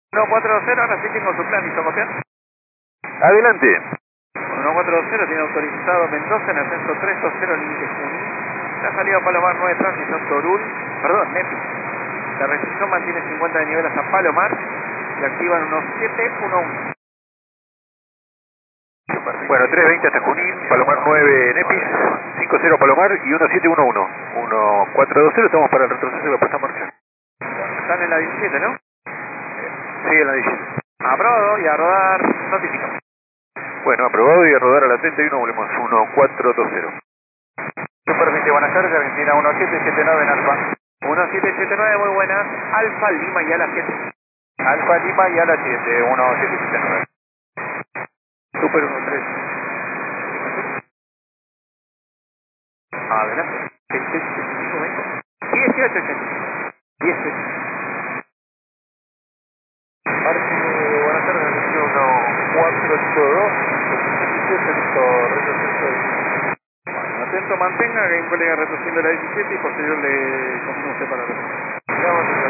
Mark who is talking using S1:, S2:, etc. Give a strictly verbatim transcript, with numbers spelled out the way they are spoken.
S1: uno cuatro cero, ahora sí tengo su plan, ¿listo copiar?
S2: Adelante.
S1: uno cuatro cero tiene autorizado Mendoza en ascenso tres dos cero, límite Junín. La salida Palomar nueve, tránsito Torul, perdón, Nepi. La restricción mantiene cincuenta de nivel hasta Palomar y activan unos siete uno uno.
S2: Bueno, tres veinte hasta Junín, Palomar nueve Nepis, cinco cero Palomar y uno siete uno uno. uno cuatro dos cero, estamos para el retroceso de la puesta en marcha.
S1: Están en la diecisiete, ¿no?
S2: Sí, en la diecisiete.
S1: Aprobado y a rodar, notifica.
S2: Bueno, aprobado y a rodar a la treinta y uno volvemos, uno cuatro dos cero.
S1: Superficie, buenas tardes, Argentina uno siete siete nueve en Alfa. uno siete siete nueve, muy buenas. Alfa Lima y a la siete.
S3: Alfa Lima y a la siete, uno siete siete nueve.
S1: Super uno tres. Adelante. dieciocho ochenta. dieciocho.
S3: Martín, buenas tardes, Argentina uno cuatro ocho dos. diecisiete, listo, retroceso.
S1: Atento, mantenga, que un colega retrocediendo la diecisiete y posterior le continúe usted para la
S3: Miramos